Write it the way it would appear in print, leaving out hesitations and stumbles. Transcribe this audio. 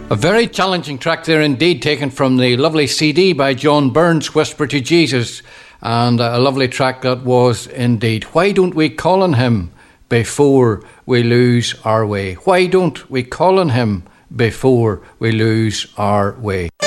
A very challenging track there indeed, taken from the lovely CD by John Burns, Whisper to Jesus, and a lovely track that was indeed. Why don't we call on him before we lose our way? Why don't we call on him before we lose our way?